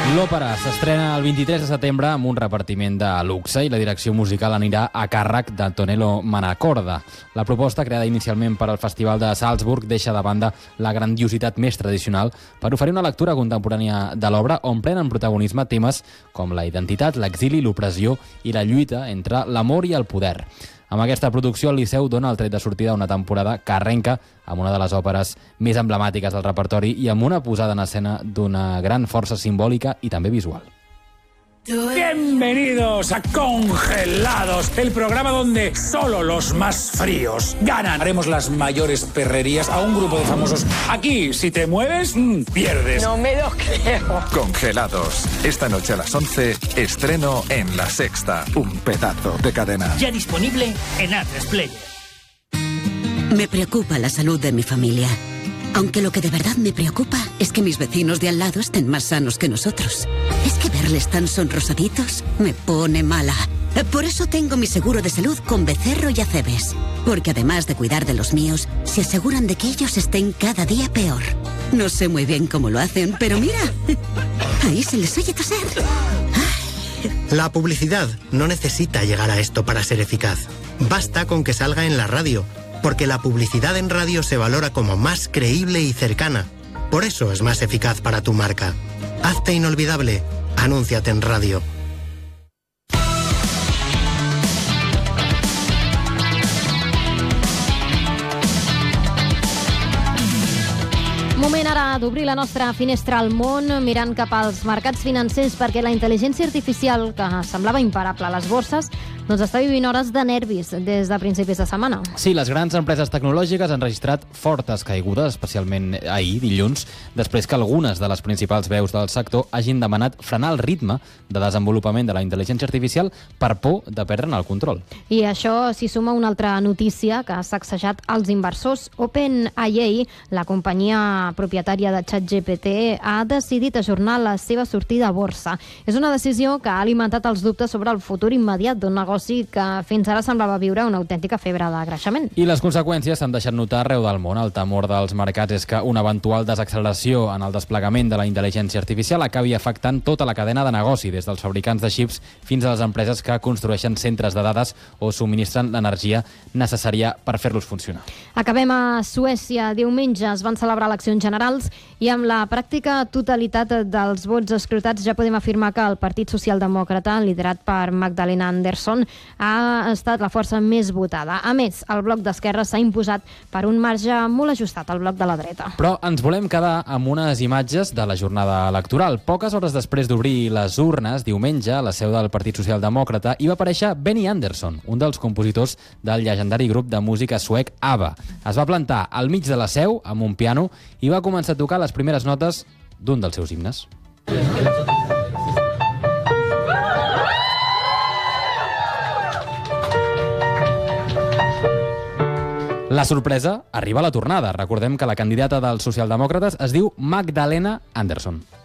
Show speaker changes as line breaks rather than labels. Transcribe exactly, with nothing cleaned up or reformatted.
L'òpera s'estrena el vint-i-tres de setembre amb un repartiment de luxe i la direcció musical anirà a càrrec d'Antonello Manacorda. La proposta, creada inicialment per al Festival de Salzburg, deixa de banda la grandiositat més tradicional per oferir una lectura contemporània de l'obra on prenen protagonisme temes com la identitat, l'exili, l'opressió i la lluita entre l'amor i el poder. Amb aquesta producció, el Liceu dona el tret de sortida a una temporada que arrenca amb una de les òperes més emblemàtiques del repertori i amb una posada en escena d'una gran força simbòlica i també visual.
Bienvenidos a Congelados, el programa donde solo los más fríos ganan. Haremos las mayores perrerías a un grupo de famosos. Aquí, si te mueves, mmm, pierdes.
No me lo creo.
Congelados. Esta noche a las once, estreno en La Sexta. Un pedazo de cadena.
Ya disponible en Atresplayer. Player.
Me preocupa la salud de mi familia. Aunque lo que de verdad me preocupa es que mis vecinos de al lado estén más sanos que nosotros. Es que verles tan sonrosaditos me pone mala. Por eso tengo mi seguro de salud con Becerro y Acebes. Porque además de cuidar de los míos, se aseguran de que ellos estén cada día peor. No sé muy bien cómo lo hacen, pero mira, ahí se les oye toser.
La publicidad no necesita llegar a esto para ser eficaz. Basta con que salga en la radio. Porque la publicidad en radio se valora como más creíble y cercana. Por eso es más eficaz para tu marca. Hazte inolvidable. Anúnciate en radio.
Moment ara d'obrir la nostra finestra al món, mirant cap als mercats financers, perquè la intel·ligència artificial, que semblava imparable a les borses, doncs està vivint hores de nervis des de principis de setmana.
Sí, les grans empreses tecnològiques han registrat fortes caigudes, especialment ahir, dilluns, després que algunes de les principals veus del sector hagin demanat frenar el ritme de desenvolupament de la intel·ligència artificial per por de perdre'n el control.
I això s'hi suma una altra notícia que ha sacsejat els inversors. OpenAI, la companyia propietària de ChatGPT, ha decidit ajornar la seva sortida a borsa. És una decisió que ha alimentat els dubtes sobre el futur immediat d'un negoci que fins ara semblava viure una autèntica febre de creixement.
I les conseqüències s'han deixat notar arreu del món. El temor dels mercats és que una eventual desacceleració en el desplegament de la intel·ligència artificial acabi afectant tota la cadena de negoci, des dels fabricants de xips fins a les empreses que construeixen centres de dades o subministren l'energia necessària per fer-los funcionar.
Acabem a Suècia. Diumenge es van celebrar eleccions generals i amb la pràctica totalitat dels vots escrutats ja podem afirmar que el Partit Socialdemòcrata, liderat per Magdalena Andersson, ha estat la força més votada. A més, el bloc d'esquerra s'ha imposat per un marge molt ajustat al bloc de la dreta.
Però ens volem quedar amb unes imatges de la jornada electoral. Poques hores després d'obrir les urnes, diumenge, a la seu del Partit Socialdemòcrata, hi va aparèixer Benny Andersson, un dels compositors del llegendari grup de música suec ABBA. Es va plantar al mig de la seu amb un piano i va començar a tocar les primeres notes d'un dels seus himnes. La sorpresa arriba a la tornada. Recordem que la candidata dels socialdemòcrates es diu Magdalena Andersson.